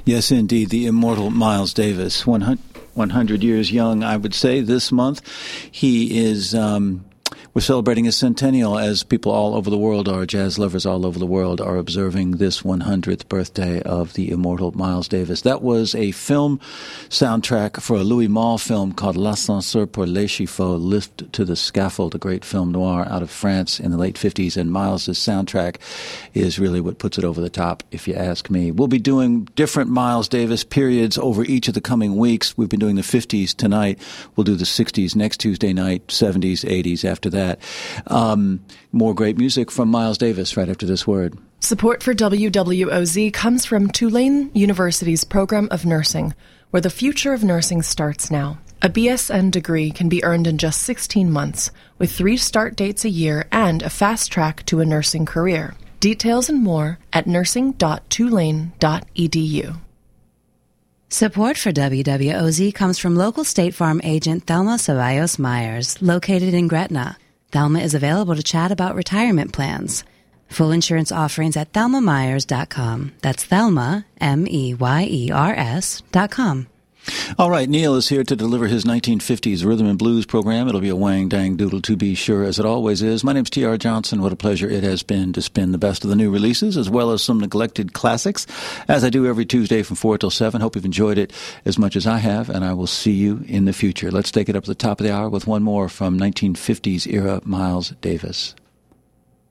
Yes, indeed, the immortal Miles Davis, 100 years young, I would say, this month. He is... We're celebrating his centennial as people all over the world are, jazz lovers all over the world are observing this 100th birthday of the immortal Miles Davis. That was a film soundtrack for a Louis Malle film called L'Ascenseur pour les Chiffots, Lift to the Scaffold, a great film noir out of France in the late 50s. And Miles' soundtrack is really what puts it over the top, if you ask me. We'll be doing different Miles Davis periods over each of the coming weeks. We've been doing the 50s tonight. We'll do the 60s next Tuesday night, 70s, 80s after that. More great music from Miles Davis right after this word. Support for WWOZ comes from Tulane University's Program of Nursing, where the future of nursing starts now. A BSN degree can be earned in just 16 months, with 3 start dates a year and a fast track to a nursing career. Details and more at nursing.tulane.edu. Support for WWOZ comes from local State Farm agent Thelma Ceballos Myers, located in Gretna. Thelma is available to chat about retirement plans. Full insurance offerings at thelmamyers.com. That's Thelma, Meyers.com. All right, Neil is here to deliver his 1950s Rhythm and Blues program. It'll be a wang-dang doodle to be sure, as it always is. My name's T.R. Johnson. What a pleasure it has been to spin the best of the new releases, as well as some neglected classics, as I do every Tuesday from 4 till 7. Hope you've enjoyed it as much as I have, and I will see you in the future. Let's take it up at the top of the hour with one more from 1950s era Miles Davis.